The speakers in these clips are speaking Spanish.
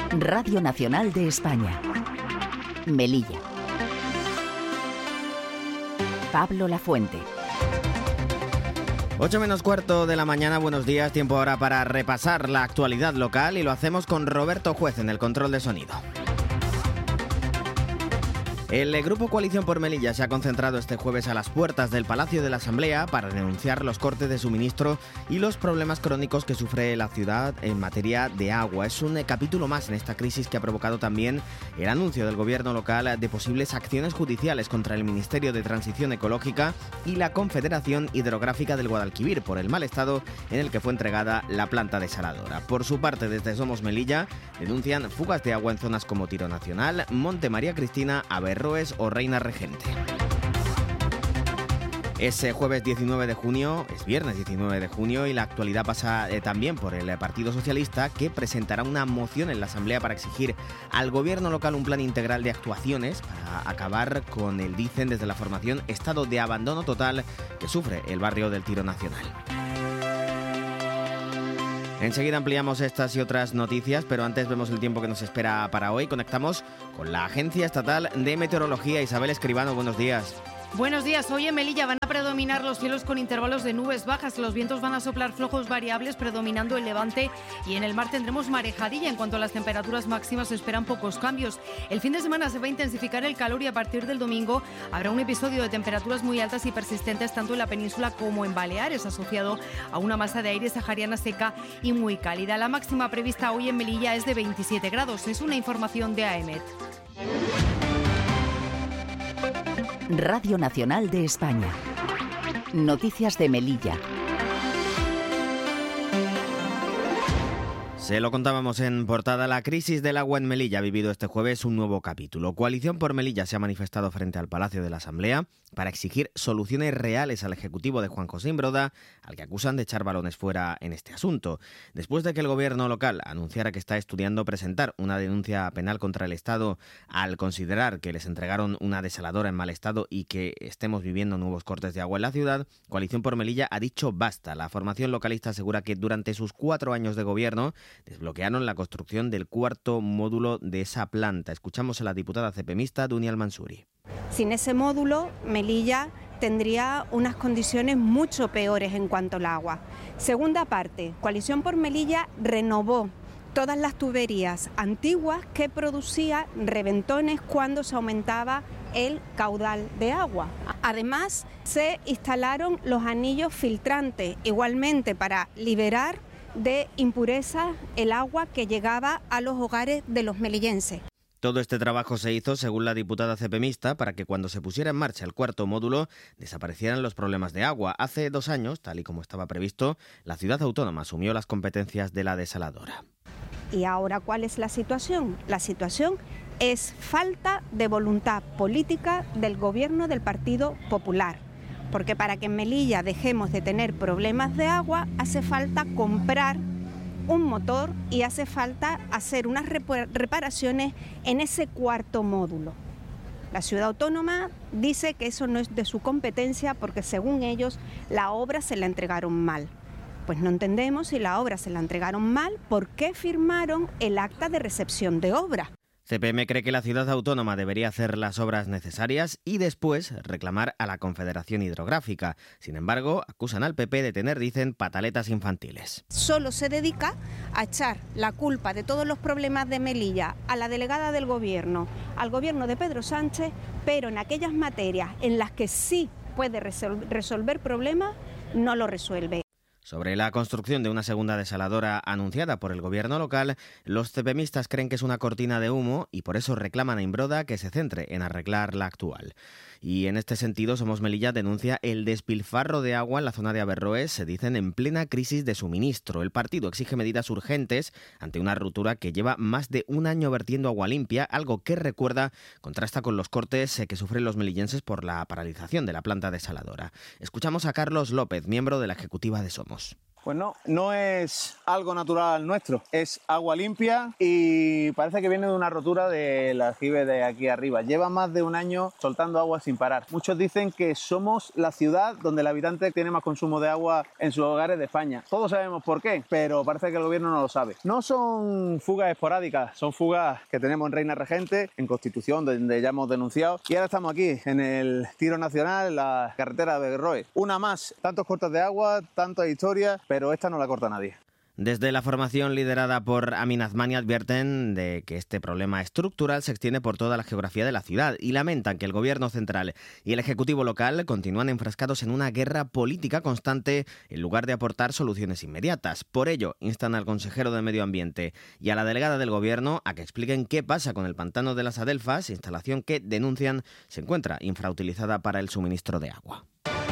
Radio Nacional de España. Melilla. Pablo Lafuente. 8 menos cuarto de la mañana, buenos días, tiempo ahora para repasar la actualidad local y lo hacemos con Roberto Juez en el control de sonido. El Grupo Coalición por Melilla se ha concentrado este jueves a las puertas del Palacio de la Asamblea para denunciar los cortes de suministro y los problemas crónicos que sufre la ciudad en materia de agua. Es un capítulo más en esta crisis que ha provocado también el anuncio del gobierno local de posibles acciones judiciales contra el Ministerio de Transición Ecológica y la Confederación Hidrográfica del Guadalquivir por el mal estado en el que fue entregada la planta desaladora. Por su parte, desde Somos Melilla denuncian fugas de agua en zonas como Tiro Nacional, Monte María Cristina, Averroes o Reina Regente. Es jueves 19 de junio, es viernes 19 de junio y la actualidad pasa también por el Partido Socialista, que presentará una moción en la Asamblea para exigir al gobierno local un plan integral de actuaciones para acabar con el, dicen desde la formación, estado de abandono total que sufre el barrio del Tiro Nacional. Enseguida ampliamos estas y otras noticias, pero antes vemos el tiempo que nos espera para hoy. Conectamos con la Agencia Estatal de Meteorología. Isabel Escribano, buenos días. Buenos días. Hoy en Melilla van a predominar los cielos con intervalos de nubes bajas. Los vientos van a soplar flojos variables, predominando el levante, y en el mar tendremos marejadilla. En cuanto a las temperaturas máximas, se esperan pocos cambios. El fin de semana se va a intensificar el calor y a partir del domingo habrá un episodio de temperaturas muy altas y persistentes tanto en la península como en Baleares, asociado a una masa de aire sahariana seca y muy cálida. La máxima prevista hoy en Melilla es de 27 grados. Es una información de AEMET. Radio Nacional de España. Noticias de Melilla. Se lo contábamos en portada, la crisis del agua en Melilla ha vivido este jueves un nuevo capítulo. Coalición por Melilla se ha manifestado frente al Palacio de la Asamblea para exigir soluciones reales al Ejecutivo de Juan José Imbroda, al que acusan de echar balones fuera en este asunto. Después de que el gobierno local anunciara que está estudiando presentar una denuncia penal contra el Estado al considerar que les entregaron una desaladora en mal estado y que estemos viviendo nuevos cortes de agua en la ciudad, Coalición por Melilla ha dicho basta. La formación localista asegura que durante sus 4 años de gobierno desbloquearon la construcción del cuarto módulo de esa planta. Escuchamos a la diputada cepemista Dunia Al-Mansuri. Sin ese módulo, Melilla tendría unas condiciones mucho peores en cuanto al agua. Segunda parte, Coalición por Melilla renovó todas las tuberías antiguas que producía reventones cuando se aumentaba el caudal de agua. Además, se instalaron los anillos filtrantes, igualmente para liberar de impureza el agua que llegaba a los hogares de los melillenses. Todo este trabajo se hizo, según la diputada cepemista, para que cuando se pusiera en marcha el cuarto módulo desaparecieran los problemas de agua. Hace 2 años, tal y como estaba previsto, la ciudad autónoma asumió las competencias de la desaladora. ¿Y ahora cuál es la situación? La situación es falta de voluntad política del gobierno del Partido Popular. Porque para que en Melilla dejemos de tener problemas de agua hace falta comprar un motor y hace falta hacer unas reparaciones en ese cuarto módulo. La ciudad autónoma dice que eso no es de su competencia porque según ellos la obra se la entregaron mal. Pues no entendemos, si la obra se la entregaron mal, ¿por qué firmaron el acta de recepción de obra? CPM cree que la ciudad autónoma debería hacer las obras necesarias y después reclamar a la Confederación Hidrográfica. Sin embargo, acusan al PP de tener, dicen, pataletas infantiles. Solo se dedica a echar la culpa de todos los problemas de Melilla a la delegada del gobierno, al gobierno de Pedro Sánchez, pero en aquellas materias en las que sí puede resolver problemas, no lo resuelve. Sobre la construcción de una segunda desaladora anunciada por el gobierno local, los cepemistas creen que es una cortina de humo y por eso reclaman a Imbroda que se centre en arreglar la actual. Y en este sentido, Somos Melilla denuncia el despilfarro de agua en la zona de Averroes, se dicen en plena crisis de suministro. El partido exige medidas urgentes ante una ruptura que lleva más de 1 año vertiendo agua limpia, algo que recuerda contrasta con los cortes que sufren los melillenses por la paralización de la planta desaladora. Escuchamos a Carlos López, miembro de la ejecutiva de Somos. Pues no es algo natural nuestro, es agua limpia y parece que viene de una rotura del aljibe de aquí arriba. Lleva más de un año soltando agua sin parar. Muchos dicen que somos la ciudad donde el habitante tiene más consumo de agua en sus hogares de España. Todos sabemos por qué, pero parece que el gobierno no lo sabe. No son fugas esporádicas, son fugas que tenemos en Reina Regente, en Constitución, donde ya hemos denunciado. Y ahora estamos aquí, en el Tiro Nacional, en la carretera de Beguerroe. Una más, tantos cortes de agua, tantas historias, pero esta no la corta nadie. Desde la formación liderada por Amin Azmani advierten de que este problema estructural se extiende por toda la geografía de la ciudad y lamentan que el gobierno central y el ejecutivo local continúan enfrascados en una guerra política constante en lugar de aportar soluciones inmediatas. Por ello, instan al consejero de Medio Ambiente y a la delegada del gobierno a que expliquen qué pasa con el pantano de las Adelfas, instalación que denuncian se encuentra infrautilizada para el suministro de agua.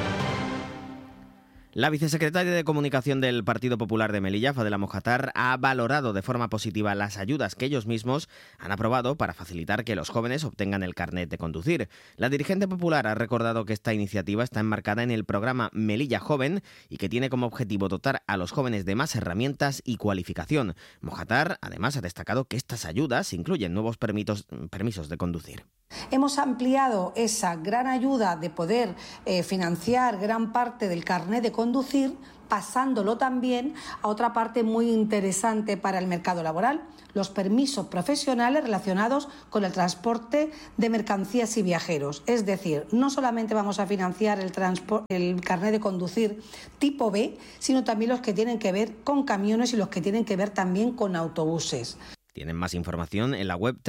La vicesecretaria de Comunicación del Partido Popular de Melilla, Fadela Mojatar, ha valorado de forma positiva las ayudas que ellos mismos han aprobado para facilitar que los jóvenes obtengan el carnet de conducir. La dirigente popular ha recordado que esta iniciativa está enmarcada en el programa Melilla Joven y que tiene como objetivo dotar a los jóvenes de más herramientas y cualificación. Mojatar, además, ha destacado que estas ayudas incluyen nuevos permisos de conducir. Hemos ampliado esa gran ayuda de poder financiar gran parte del carnet de conducir, pasándolo también a otra parte muy interesante para el mercado laboral, los permisos profesionales relacionados con el transporte de mercancías y viajeros. Es decir, no solamente vamos a financiar el carnet de conducir tipo B, sino también los que tienen que ver con camiones y los que tienen que ver también con autobuses. Tienen más información en la web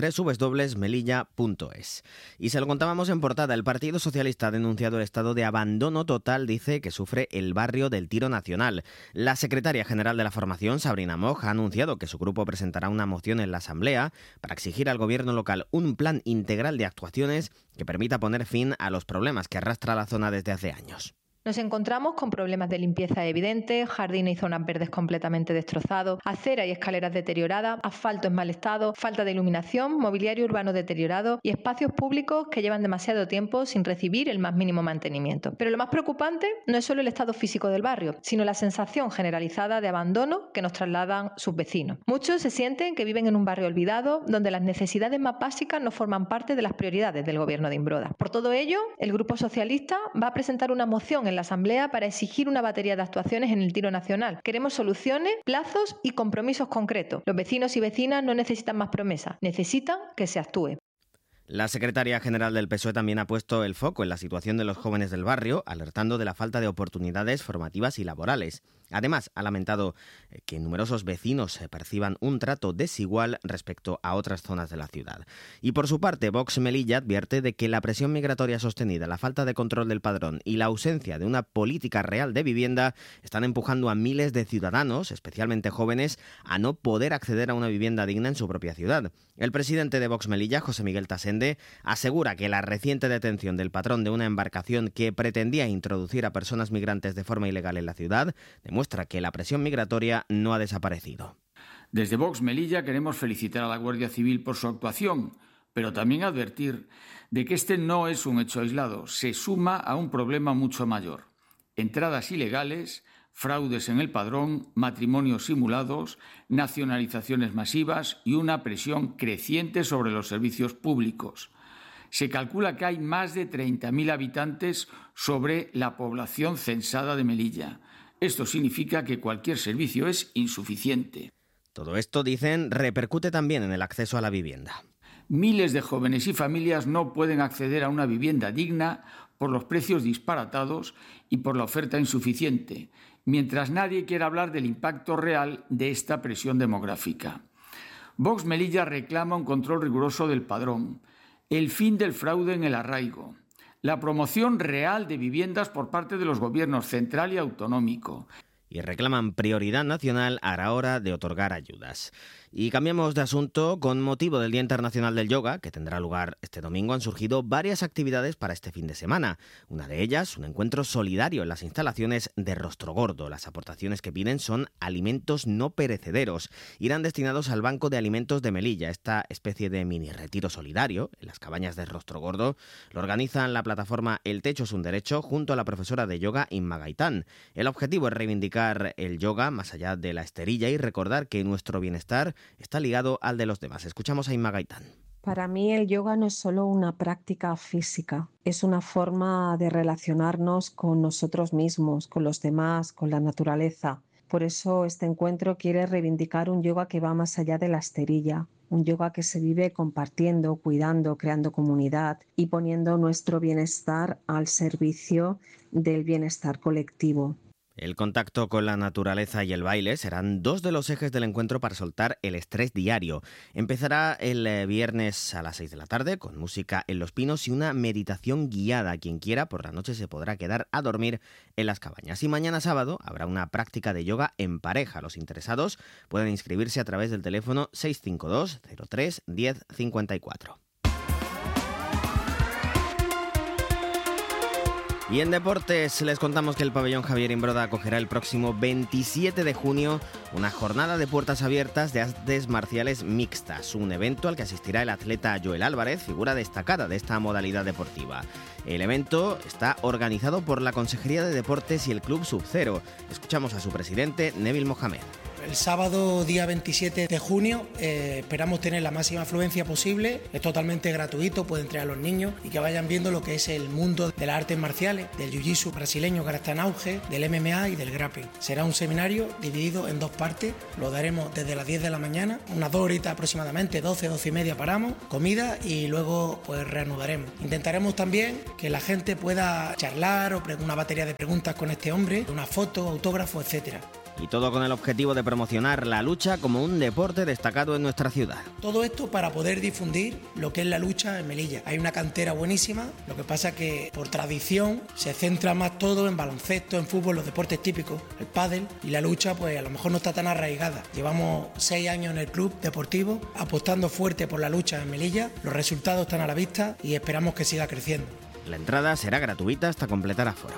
www.melilla.es. Y se lo contábamos en portada, el Partido Socialista ha denunciado el estado de abandono total, dice, que sufre el barrio del Tiro Nacional. La secretaria general de la formación, Sabrina Moch, ha anunciado que su grupo presentará una moción en la Asamblea para exigir al gobierno local un plan integral de actuaciones que permita poner fin a los problemas que arrastra la zona desde hace años. Nos encontramos con problemas de limpieza evidentes, jardines y zonas verdes completamente destrozados, aceras y escaleras deterioradas, asfalto en mal estado, falta de iluminación, mobiliario urbano deteriorado y espacios públicos que llevan demasiado tiempo sin recibir el más mínimo mantenimiento. Pero lo más preocupante no es solo el estado físico del barrio, sino la sensación generalizada de abandono que nos trasladan sus vecinos. Muchos se sienten que viven en un barrio olvidado, donde las necesidades más básicas no forman parte de las prioridades del gobierno de Imbroda. Por todo ello, el Grupo Socialista va a presentar una moción en la Asamblea para exigir una batería de actuaciones en el Tiro Nacional. Queremos soluciones, plazos y compromisos concretos. Los vecinos y vecinas no necesitan más promesas, necesitan que se actúe. La secretaria general del PSOE también ha puesto el foco en la situación de los jóvenes del barrio, alertando de la falta de oportunidades formativas y laborales. Además, ha lamentado que numerosos vecinos perciban un trato desigual respecto a otras zonas de la ciudad. Y por su parte, Vox Melilla advierte de que la presión migratoria sostenida, la falta de control del padrón y la ausencia de una política real de vivienda están empujando a miles de ciudadanos, especialmente jóvenes, a no poder acceder a una vivienda digna en su propia ciudad. El presidente de Vox Melilla, José Miguel Tasende, asegura que la reciente detención del patrón de una embarcación que pretendía introducir a personas migrantes de forma ilegal en la ciudad demuestra que la presión migratoria no ha desaparecido. Desde Vox Melilla queremos felicitar a la Guardia Civil por su actuación, pero también advertir de que este no es un hecho aislado, se suma a un problema mucho mayor: entradas ilegales, fraudes en el padrón, matrimonios simulados, nacionalizaciones masivas y una presión creciente sobre los servicios públicos. Se calcula que hay más de 30.000 habitantes sobre la población censada de Melilla. Esto significa que cualquier servicio es insuficiente. Todo esto, dicen, repercute también en el acceso a la vivienda. Miles de jóvenes y familias no pueden acceder a una vivienda digna por los precios disparatados y por la oferta insuficiente, mientras nadie quiere hablar del impacto real de esta presión demográfica. Vox Melilla reclama un control riguroso del padrón, el fin del fraude en el arraigo, la promoción real de viviendas por parte de los gobiernos central y autonómico. Y reclaman prioridad nacional a la hora de otorgar ayudas. Y cambiamos de asunto. Con motivo del Día Internacional del Yoga, que tendrá lugar este domingo, han surgido varias actividades para este fin de semana. Una de ellas, un encuentro solidario en las instalaciones de Rostrogordo. Las aportaciones que piden son alimentos no perecederos. Irán destinados al Banco de Alimentos de Melilla. Esta especie de mini retiro solidario en las cabañas de Rostrogordo lo organizan la plataforma El Techo es un Derecho junto a la profesora de yoga Inma Gaitán. El objetivo es reivindicar practicar el yoga más allá de la esterilla y recordar que nuestro bienestar está ligado al de los demás. Escuchamos a Inma Gaitán. Para mí el yoga no es solo una práctica física, es una forma de relacionarnos con nosotros mismos, con los demás, con la naturaleza. Por eso este encuentro quiere reivindicar un yoga que va más allá de la esterilla, un yoga que se vive compartiendo, cuidando, creando comunidad y poniendo nuestro bienestar al servicio del bienestar colectivo. El contacto con la naturaleza y el baile serán dos de los ejes del encuentro para soltar el estrés diario. Empezará el viernes a las 6 de la tarde con música en Los Pinos y una meditación guiada. Quien quiera, por la noche se podrá quedar a dormir en las cabañas. Y mañana sábado habrá una práctica de yoga en pareja. Los interesados pueden inscribirse a través del teléfono 652 03 10 54. Y en deportes les contamos que el pabellón Javier Imbroda acogerá el próximo 27 de junio una jornada de puertas abiertas de artes marciales mixtas, un evento al que asistirá el atleta Joel Álvarez, figura destacada de esta modalidad deportiva. El evento está organizado por la Consejería de Deportes y el Club Sub-Cero. Escuchamos a su presidente, Neville Mohamed. El sábado, día 27 de junio, esperamos tener la máxima afluencia posible. Es totalmente gratuito, pueden entrar los niños y que vayan viendo lo que es el mundo de las artes marciales, del jiu-jitsu brasileño que ahora está en auge, del MMA y del grappling. Será un seminario dividido en dos partes. Lo daremos desde las 10 de la mañana, unas 2 horitas aproximadamente, 12 y media paramos, comida y luego pues reanudaremos. Intentaremos también que la gente pueda charlar o una batería de preguntas con este hombre, una foto, autógrafo, etcétera. Y todo con el objetivo de promocionar la lucha como un deporte destacado en nuestra ciudad. Todo esto para poder difundir lo que es la lucha en Melilla. Hay una cantera buenísima, lo que pasa que por tradición se centra más todo en baloncesto, en fútbol, los deportes típicos, el pádel, y la lucha pues a lo mejor no está tan arraigada. Llevamos 6 años en el club deportivo apostando fuerte por la lucha en Melilla, los resultados están a la vista y esperamos que siga creciendo. La entrada será gratuita hasta completar aforo.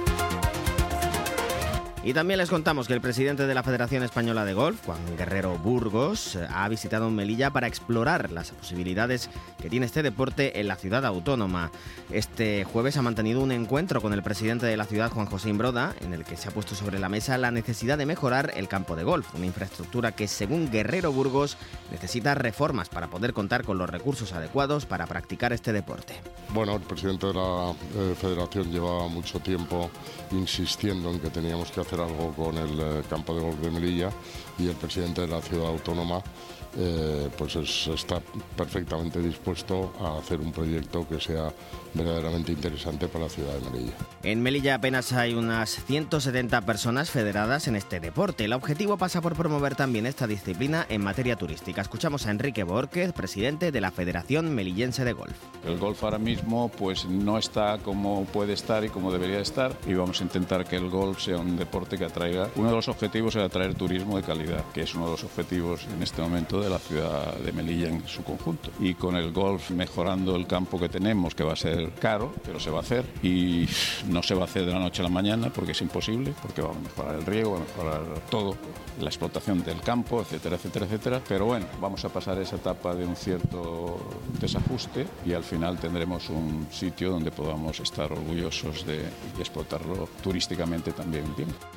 Y también les contamos que el presidente de la Federación Española de Golf, Juan Guerrero Burgos, ha visitado Melilla para explorar las posibilidades que tiene este deporte en la ciudad autónoma. Este jueves ha mantenido un encuentro con el presidente de la ciudad, Juan José Imbroda, en el que se ha puesto sobre la mesa la necesidad de mejorar el campo de golf, una infraestructura que, según Guerrero Burgos, necesita reformas para poder contar con los recursos adecuados para practicar este deporte. Bueno, el presidente de la Federación llevaba mucho tiempo insistiendo en que teníamos que hacer algo con el campo de golf de Melilla, y el presidente de la ciudad autónoma está perfectamente dispuesto a hacer un proyecto que sea verdaderamente interesante para la ciudad de Melilla. En Melilla apenas hay unas 170 personas federadas en este deporte. El objetivo pasa por promover también esta disciplina en materia turística. Escuchamos a Enrique Borquez, presidente de la Federación Melillense de Golf. El golf ahora mismo pues no está como puede estar y como debería estar, y vamos a intentar que el golf sea un deporte que atraiga. Uno de los objetivos es atraer turismo de calidad, que es uno de los objetivos en este momento de la ciudad de Melilla en su conjunto. Y con el golf mejorando el campo que tenemos, que va a ser caro, pero se va a hacer, y no se va a hacer de la noche a la mañana porque es imposible, porque va a mejorar el riego, va a mejorar todo, la explotación del campo, etcétera, etcétera, etcétera. Pero bueno, vamos a pasar esa etapa de un cierto desajuste y al final tendremos un sitio donde podamos estar orgullosos de explotarlo turísticamente también bien.